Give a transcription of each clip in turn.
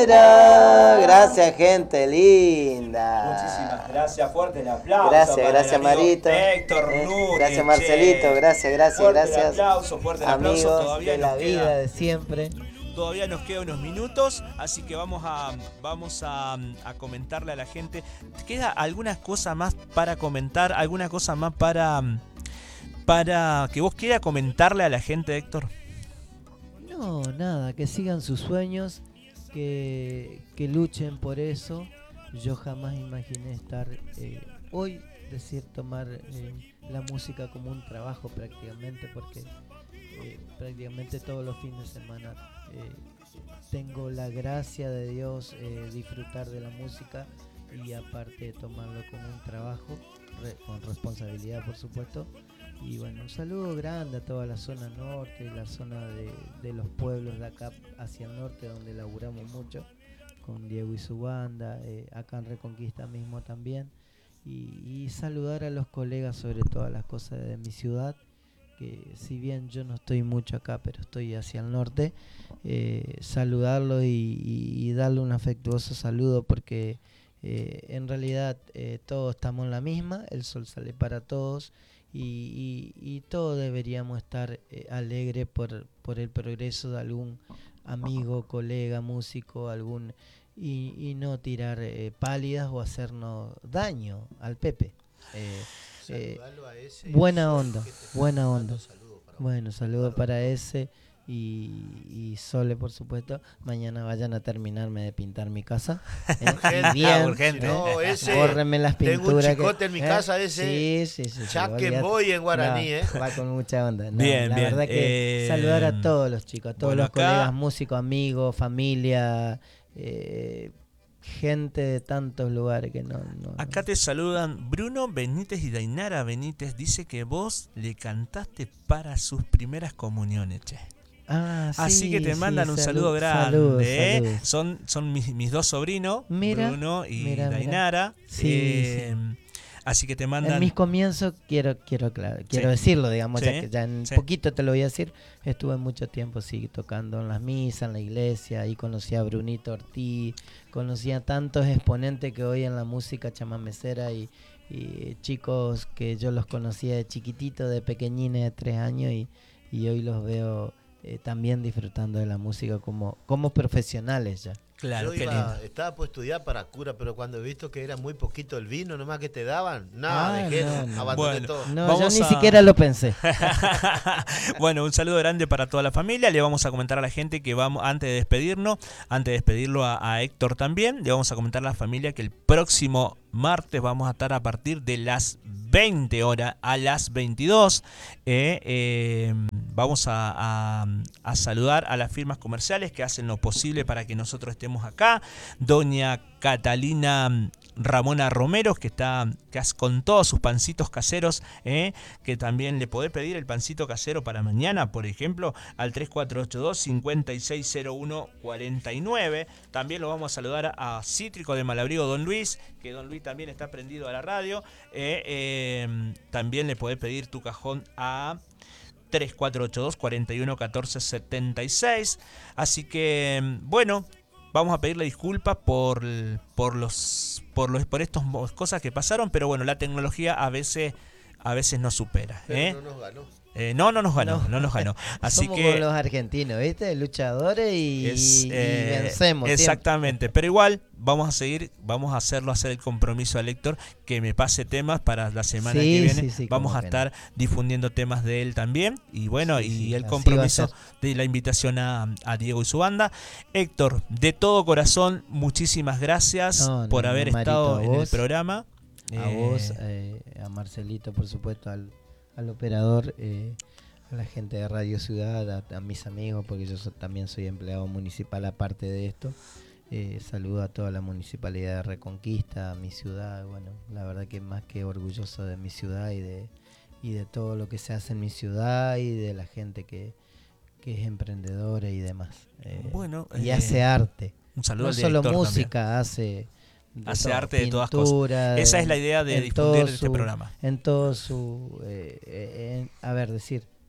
Pero, gracias gente linda. Muchísimas gracias, fuerte el aplauso. Gracias Marito. Héctor Núñez. Gracias Marcelito, gracias. Fuerte el aplauso. Amigos Todavía de la vida de siempre. Todavía nos quedan unos minutos, así que vamos a comentarle a la gente. ¿Queda alguna cosa más para comentar? ¿Alguna cosa más para que vos quieras comentarle a la gente, Héctor? No, nada, que sigan sus sueños, que luchen por eso. Yo jamás imaginé estar hoy, tomar la música como un trabajo prácticamente, porque prácticamente todos los fines de semana tengo la gracia de Dios disfrutar de la música y aparte tomarlo como un trabajo, con responsabilidad por supuesto. Y bueno, un saludo grande a toda la zona norte, la zona de los pueblos de acá hacia el norte, donde laburamos mucho con Diego y su banda, acá en Reconquista mismo también, y saludar a los colegas sobre todas las cosas de mi ciudad, que si bien yo no estoy mucho acá, pero estoy hacia el norte, saludarlo y darle un afectuoso saludo, porque en realidad todos estamos en la misma, el sol sale para todos, y todos deberíamos estar alegres por el progreso de algún amigo, colega, músico, y no tirar pálidas o hacernos daño al Pepe. Buena onda. Bueno, saludos para ese y Sole, por supuesto. Mañana vayan a terminarme de pintar mi casa. Urgente. No, ese, bórrenme las pinturas. Tengo un chicote en mi casa ese. Sí. Chaquemboy en guaraní, Va con mucha onda. No, bien. La verdad que saludar a todos los chicos, a todos los colegas, músicos, amigos, familia, gente de tantos lugares que no. Acá te saludan Bruno Benítez y Dainara Benítez. Dice que vos le cantaste para sus primeras comuniones, che. Así que te mandan un saludo grande. Saludos. Son mis dos sobrinos, Bruno y Dainara. Sí. Así que te mandan. En mis comienzos quiero decirlo, digamos, Sí. ya que ya en poquito te lo voy a decir. Estuve mucho tiempo tocando en las misas, en la iglesia, ahí conocí a Brunito Ortiz, conocí a tantos exponentes que hoy en la música chamamecera y chicos que yo los conocía de chiquitito, de pequeñines de 3 años y hoy los veo también disfrutando de la música como profesionales ya. Claro, Yo estaba por estudiar para cura, pero cuando he visto que era muy poquito el vino nomás que te daban, abandoné todo. No, yo ni siquiera lo pensé. Bueno, un saludo grande para toda la familia. Le vamos a comentar a la gente que vamos, antes de despedirlo a Héctor también, le vamos a comentar a la familia que el próximo martes vamos a estar a partir de las 20 horas a las 22. Vamos a saludar a las firmas comerciales que hacen lo posible para que nosotros estemos acá. Doña Catalina Ramona Romero, que está con todos sus pancitos caseros, que también le podés pedir el pancito casero para mañana, por ejemplo, al 3482-560149. También lo vamos a saludar a Cítrico de Malabrigo, Don Luis, que Don Luis también está prendido a la radio. También le podés pedir tu cajón a 3482-411476. Así que, bueno, vamos a pedirle disculpas por estas cosas que pasaron, pero bueno, la tecnología a veces nos supera. Pero no nos ganó. No nos ganó. Así Somos que como los argentinos, ¿viste? Luchadores y vencemos. Exactamente, siempre. Pero igual vamos a hacer el compromiso al Héctor que me pase temas para la semana que viene. Vamos a estar difundiendo temas de él también. Y bueno, el compromiso de la invitación a Diego y su banda. Héctor, de todo corazón, muchísimas gracias por haber estado en el programa. A vos, a Marcelito, por supuesto, al operador, a la gente de Radio Ciudad, a mis amigos, porque yo también soy empleado municipal aparte de esto. Saludo a toda la municipalidad de Reconquista, a mi ciudad. Bueno, la verdad que más que orgulloso de mi ciudad y de todo lo que se hace en mi ciudad y de la gente que es emprendedora y demás. Y hace arte. Un saludo no al solo director música, también. hace arte de todas cosas. Esa es la idea de difundir este programa. En todo su,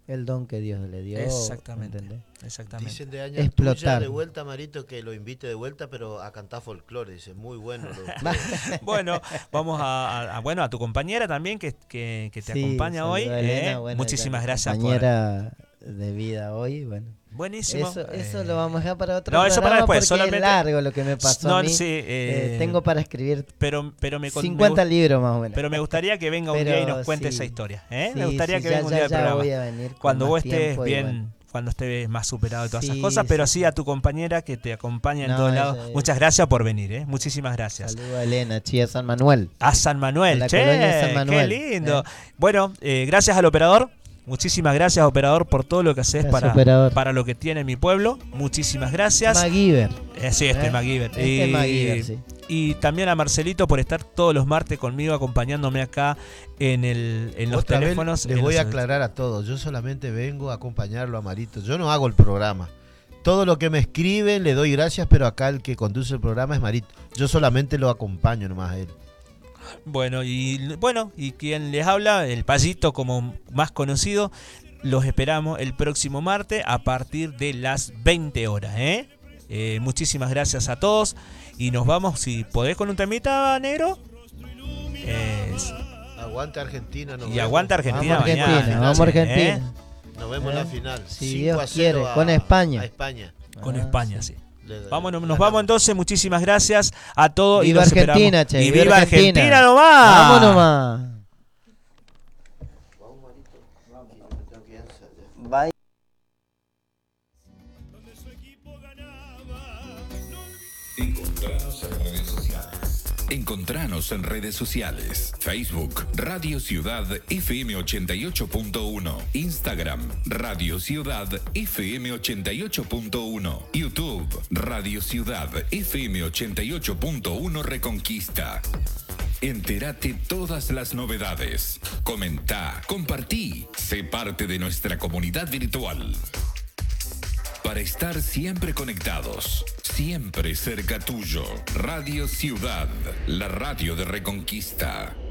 el don que Dios le dio. Exactamente. ¿Entendés? Exactamente. Dicen de años Explotar. de vuelta, Marito, que lo invite de vuelta, pero a cantar folclore. Dice, muy bueno. Bueno, vamos a tu compañera también que te acompaña hoy. Elena, bueno, muchísimas gracias compañera de vida hoy, bueno. Buenísimo. Eso lo vamos a dejar para otro programa. No, eso para después. Porque solamente es largo lo que me pasó a mí. Sí, tengo para escribir pero 50 libros más o menos. Pero me gustaría que venga un día y nos cuente esa historia. Sí, me gustaría que venga un día al programa. Voy a venir cuando vos estés bien, cuando estés más superado de todas esas cosas, pero sí a tu compañera que te acompaña en todos lados. Muchas gracias por venir, Muchísimas gracias. Saludos a Elena, a San Manuel. A San Manuel, a la San Manuel. Qué lindo. Bueno, gracias al operador. Muchísimas gracias, operador, por todo lo que haces para lo que tiene mi pueblo. Muchísimas gracias. MacGyver. Sí, MacGyver. MacGyver, sí. Y también a Marcelito por estar todos los martes conmigo, acompañándome acá en los teléfonos. Les voy a aclarar a todos. Yo solamente vengo a acompañarlo a Marito. Yo no hago el programa. Todo lo que me escriben le doy gracias, pero acá el que conduce el programa es Marito. Yo solamente lo acompaño nomás a él. Bueno, y quien les habla, el Payito como más conocido, los esperamos el próximo martes a partir de las 20 horas. Muchísimas gracias a todos y nos vamos, si podés, con un temita, negro. Aguante Argentina. Y aguante Argentina mañana. Vamos Argentina. Nos vemos en la final. Si Dios quiere, con España. Con España, sí. Nos vamos entonces, muchísimas gracias a todos. Viva Argentina, che. Y viva Argentina nomás. Vamos nomás. Bye. Encontranos en redes sociales. Facebook, Radio Ciudad FM 88.1. Instagram, Radio Ciudad FM 88.1. YouTube, Radio Ciudad FM 88.1 Reconquista. Entérate todas las novedades. Comenta, compartí. Sé parte de nuestra comunidad virtual. Para estar siempre conectados, siempre cerca tuyo. Radio Ciudad, la radio de Reconquista.